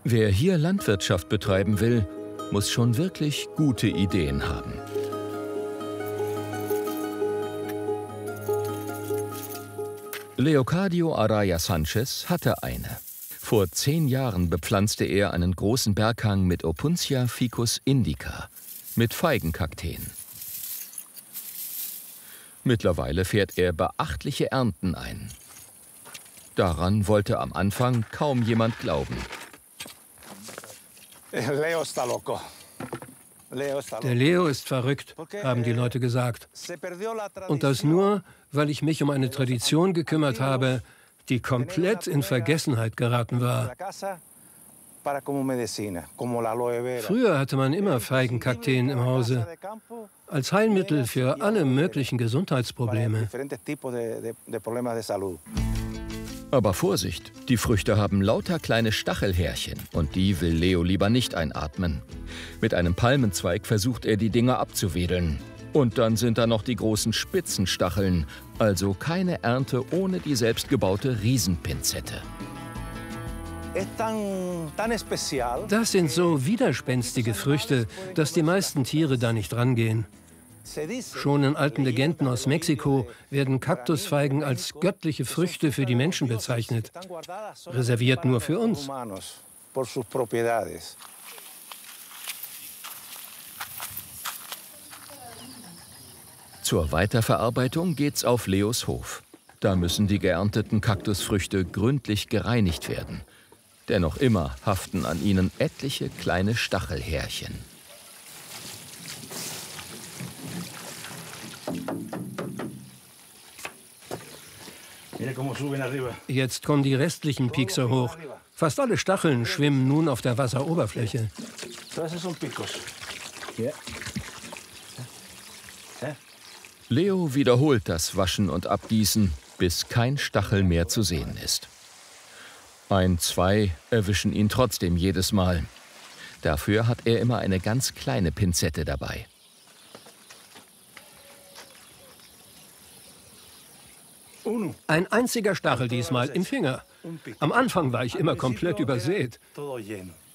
Wer hier Landwirtschaft betreiben will, muss schon wirklich gute Ideen haben. Leocadio Araya Sanchez hatte eine. Vor 10 Jahren bepflanzte er einen großen Berghang mit Opuntia ficus indica, mit Feigenkakteen. Mittlerweile fährt er beachtliche Ernten ein. Daran wollte am Anfang kaum jemand glauben. Der Leo ist verrückt, haben die Leute gesagt. Und das nur, weil ich mich um eine Tradition gekümmert habe, die komplett in Vergessenheit geraten war. Früher hatte man immer Feigenkakteen im Hause, als Heilmittel für alle möglichen Gesundheitsprobleme. Aber Vorsicht, die Früchte haben lauter kleine Stachelhärchen und die will Leo lieber nicht einatmen. Mit einem Palmenzweig versucht er, die Dinger abzuwedeln. Und dann sind da noch die großen Spitzenstacheln, also keine Ernte ohne die selbstgebaute Riesenpinzette. Das sind so widerspenstige Früchte, dass die meisten Tiere da nicht rangehen. Schon in alten Legenden aus Mexiko werden Kaktusfeigen als göttliche Früchte für die Menschen bezeichnet, reserviert nur für uns. Zur Weiterverarbeitung geht's auf Leos Hof. Da müssen die geernteten Kaktusfrüchte gründlich gereinigt werden. Denn noch immer haften an ihnen etliche kleine Stachelhärchen. Jetzt kommen die restlichen Piekser hoch. Fast alle Stacheln schwimmen nun auf der Wasseroberfläche. Leo wiederholt das Waschen und Abgießen, bis kein Stachel mehr zu sehen ist. 1, 2 erwischen ihn trotzdem jedes Mal. Dafür hat er immer eine ganz kleine Pinzette dabei. Ein einziger Stachel diesmal im Finger. Am Anfang war ich immer komplett übersät.